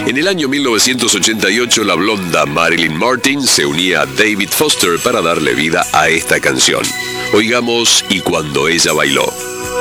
En el año 1988, la blonda Marilyn Martin se unía a David Foster para darle vida a esta canción. Oigamos "Y cuando ella bailó".